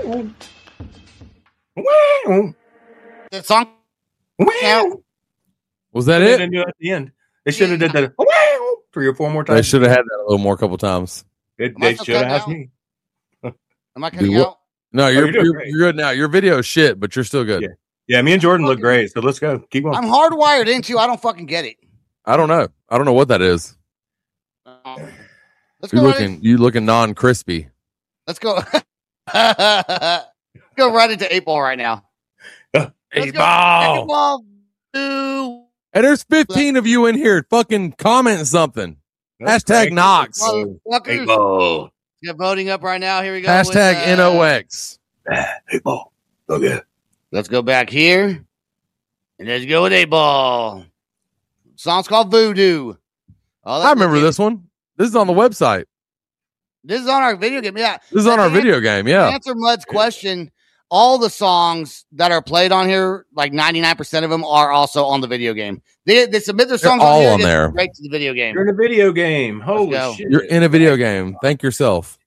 The song count. Was that They it? didn't do it at the end. They should have did that 3 or 4 more times. They should have had that a little more couple times. They Am I still should have cutting asked out? me. Am I cutting Dude, out? No, you're you're doing great. good now. Your video is shit, but you're still good. Yeah. Yeah, me and Jordan look great, so let's go. Keep going. I'm hardwired into. I don't fucking get it. I don't know. I don't know what that is. Let's You go. Right looking non-crispy. let's go. Go right into 8-Ball right now. Let's go. 8-Ball. Dude. Hey, there's 15 of you in here. Fucking comment something. Hashtag Knox. Motherfuckers. 8-Ball. Get voting up right now. Here we go. Hashtag with, NOX. 8-Ball. Okay. Let's go back here. And let's go with 8-Ball. Song's called Voodoo. Oh, I remember this one. This is on the website. This is on our video game. Yeah. This is on our video game. To Yeah. answer Mud's question, all the songs that are played on here, like 99% of them, are also on the video game. They submit their songs all on, here, on there. right to the video game. You're in a video game. Holy go. shit. You're in a video game. Thank yourself.